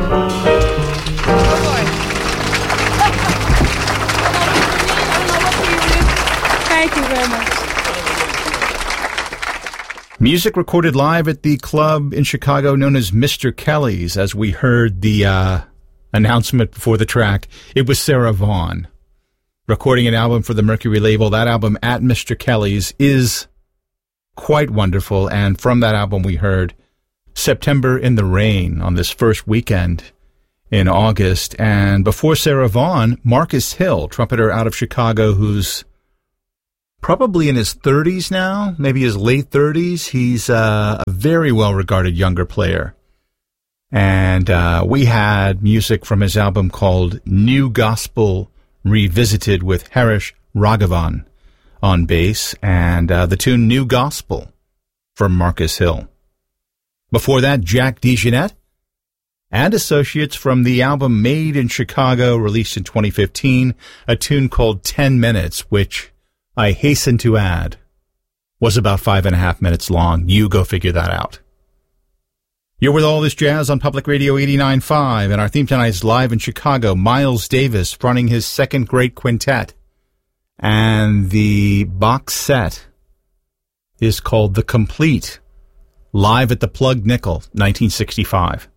Thank you very much. Music recorded live at the club in Chicago known as Mr. Kelly's. As we heard the announcement before the track, it was Sarah Vaughan recording an album for the Mercury label. That album, At Mr. Kelly's, is quite wonderful. And from that album, we heard September in the Rain on this first weekend in August. And before Sarah Vaughan, Marcus Hill, trumpeter out of Chicago, who's probably in his 30s now, maybe his late 30s. He's a very well-regarded younger player. And we had music from his album called New Gospel Revisited with Harish Raghavan on bass, and the tune New Gospel from Marcus Hill. Before that, Jack DeJohnette and Associates from the album Made in Chicago, released in 2015, a tune called 10 Minutes, which I hasten to add was about 5.5 minutes long. You go figure that out. You're with All This Jazz on Public Radio 89.5, and our theme tonight is live in Chicago. Miles Davis fronting his second great quintet, and the box set is called The Complete, live at the Plugged Nickel, 1965.